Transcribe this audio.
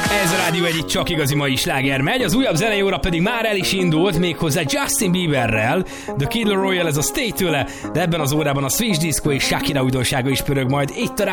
Ez a Rádió egyik csak igazi mai sláger megy, az újabb zenei óra pedig már el is indult, méghozzá Justin Bieberrel. The Kid Laroi, ez a Stay tőle, de ebben az órában a Switch Disco és Shakira újdonsága is pörög majd itt a